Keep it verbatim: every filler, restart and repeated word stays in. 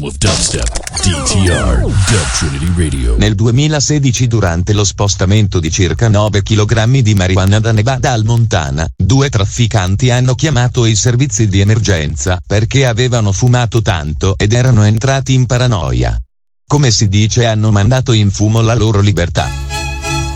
of dubstep, D T R, Dub Trinity Radio. Nel duemilasedici, durante lo spostamento di circa nove chilogrammi di marijuana da Nevada al Montana, due trafficanti hanno chiamato i servizi di emergenza perché avevano fumato tanto ed erano entrati in paranoia. Come si dice, hanno mandato in fumo la loro libertà.